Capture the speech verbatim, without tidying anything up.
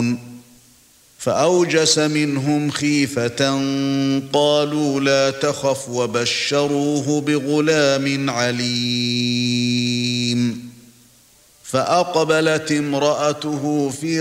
يَعْلَمُونَ فَأَوْجَسَ مِنْهُمْ خِيفَةً قَالُوا لَا تَخَفْ وَبَشَّرُوهُ بِغُلَامٍ عَلِيمٍ فَأَقْبَلَتِ امْرَأَتُهُ فِي